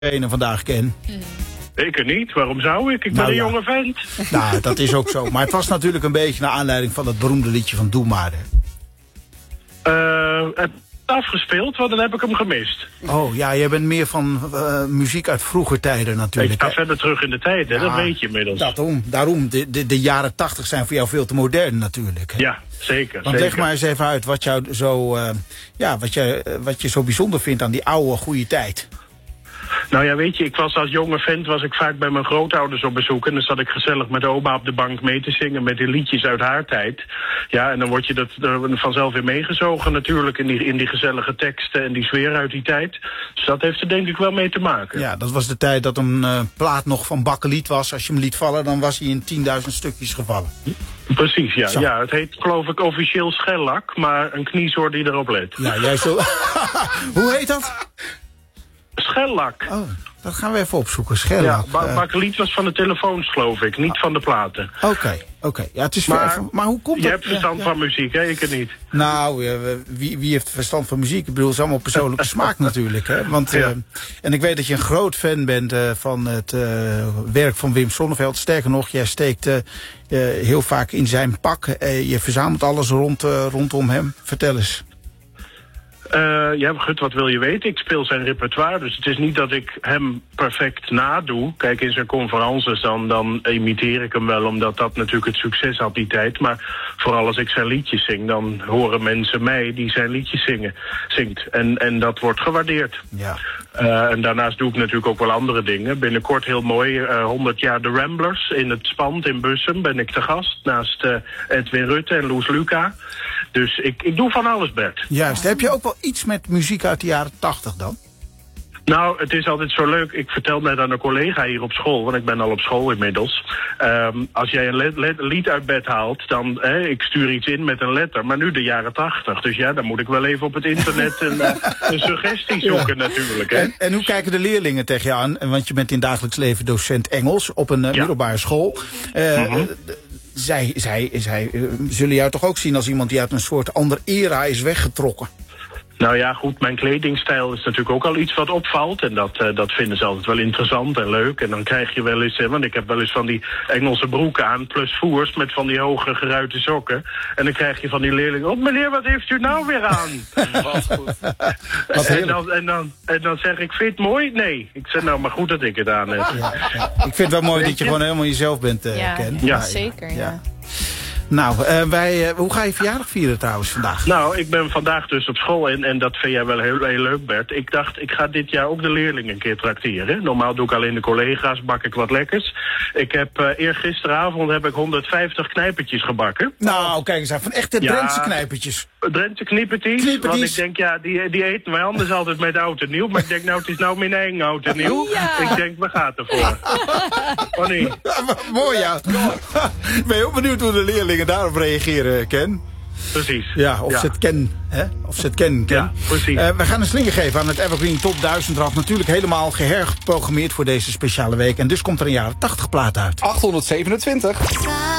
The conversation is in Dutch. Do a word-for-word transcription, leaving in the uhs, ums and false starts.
ene vandaag, Ken. Zeker niet. Waarom zou ik? Ik ben Nou, een ja. jonge vent. Nou, dat is ook zo. Maar het was natuurlijk een beetje naar aanleiding van dat beroemde liedje van Doe maar. Uh, heb je afgespeeld? Want dan heb ik hem gemist. Oh ja, jij bent meer van uh, muziek uit vroeger tijden natuurlijk. Ik sta hè? verder terug in de tijd, hè? Ja, Dat weet je inmiddels. Daarom, daarom de, de, de jaren tachtig zijn voor jou veel te modern natuurlijk. Hè? Ja, zeker. Want zeker. leg maar eens even uit wat, jou zo, uh, ja, wat, je, uh, wat je zo bijzonder vindt aan die oude, goede tijd. Nou ja, weet je, ik was als jonge vent was ik vaak bij mijn grootouders op bezoek. En dan zat ik gezellig met oma op de bank mee te zingen met die liedjes uit haar tijd. Ja, en dan word je dat er vanzelf weer meegezogen natuurlijk in die, in die gezellige teksten en die sfeer uit die tijd. Dus dat heeft er denk ik wel mee te maken. Ja, dat was de tijd dat een uh, plaat nog van bakkeliet was. Als je hem liet vallen, dan was hij in tienduizend stukjes gevallen. Precies, ja. Zo. ja. Het heet geloof ik officieel schellak, maar een kniezoor die erop let. Ja, jij zult... Hoe heet dat? Schellak. Oh, dat gaan we even opzoeken. Schellak. Ja, ba uh, bakkeliet was van de telefoons, geloof ik, niet van de platen. Oké, okay, oké. Okay. Ja, het is maar, ver, maar hoe komt je dat? hebt verstand ja, van ja. muziek, hè? Ik het niet. Nou, uh, wie, wie heeft verstand van muziek? Ik bedoel, het is allemaal persoonlijke smaak natuurlijk. Hè? Want, uh, ja. En ik weet dat je een groot fan bent uh, van het uh, werk van Wim Sonneveld. Sterker nog, jij steekt uh, uh, heel vaak in zijn pak. Uh, je verzamelt alles rond, uh, rondom hem. Vertel eens. Uh, ja, gut, wat wil je weten? Ik speel zijn repertoire, dus het is niet dat ik hem perfect nadoe. Kijk, in zijn conferences dan, dan imiteer ik hem wel, omdat dat natuurlijk het succes had die tijd. Maar vooral als ik zijn liedjes zing, dan horen mensen mij die zijn liedjes zingen, zingt. En, en dat wordt gewaardeerd. Ja. Uh, en daarnaast doe ik natuurlijk ook wel andere dingen. Binnenkort heel mooi, uh, honderd jaar de Ramblers in het Spand in Bussum ben ik te gast. Naast uh, Edwin Rutte en Loes Luca. Dus ik, ik doe van alles, Bert. Juist. Heb je ook wel iets met muziek uit de jaren tachtig dan? Nou, het is altijd zo leuk. Ik vertel net aan een collega hier op school, want ik ben al op school inmiddels. Um, als jij een le le lied uit bed haalt, dan, hè, ik stuur iets in met een letter, maar nu de jaren tachtig. Dus ja, dan moet ik wel even op het internet een, uh, een suggestie zoeken ja. natuurlijk. Hè. En, en hoe kijken de leerlingen tegen je aan? Want je bent in dagelijks leven docent Engels op een uh, ja. middelbare school. Uh, mm-hmm. Zij, zij, zij uh, zullen jou toch ook zien als iemand die uit een soort andere era is weggetrokken? Nou ja, goed, mijn kledingstijl is natuurlijk ook al iets wat opvalt. En dat, uh, dat vinden ze altijd wel interessant en leuk. En dan krijg je wel eens, hè, want ik heb wel eens van die Engelse broeken aan, plus voers met van die hoge geruite sokken. En dan krijg je van die leerlingen, oh meneer, wat heeft u nou weer aan? Wat goed. en, dan, en, dan, en dan zeg ik, vind je het mooi? Nee. Ik zeg, nou, maar goed dat ik het aan heb. Ja, ja. Ik vind het wel mooi dat je gewoon helemaal jezelf bent, uh, ja, Ken. Ja, ja, zeker, ja. ja. Nou, uh, wij, uh, hoe ga je verjaardag vieren trouwens vandaag? Nou, ik ben vandaag dus op school en, en dat vind jij wel heel, heel leuk, Bert. Ik dacht, ik ga dit jaar ook de leerlingen een keer trakteren. Normaal doe ik alleen de collega's, bak ik wat lekkers. Ik heb uh, eergisteravond heb ik honderdvijftig knijpertjes gebakken. Nou, kijk eens aan, van echte ja, Drentse knijpertjes. Drentse knippertjes, want ik denk, ja, die, die eten wij anders altijd met oud en nieuw. Maar ik denk, nou, het is nou mijn eigen oud en nieuw. Ja. Ik denk, we gaan ervoor. Oh nee. Ja, mooi, ja. Ik ben heel benieuwd hoe de leerlingen daarop reageren, Ken. Precies. Ja, of ja. ze het kennen, hè? Of ze het kennen, Ken. Ja, precies. Uh, we gaan een slinger geven aan het Evergreen Top duizend Rad. Natuurlijk helemaal gehergeprogrammeerd voor deze speciale week. En dus komt er een jaren tachtig plaat uit. achthonderdzevenentwintig.